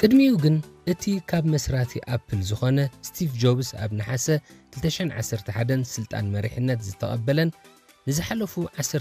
ቅድሚው ግን እቲ ካብ መስራቲ ኣፕል ዝኾነ ስቲቭ ጆብስ ኣብ ነሓሰ 2011 ስልጣን መሪሕነት ዝተቐበለን ንዝሓለፉ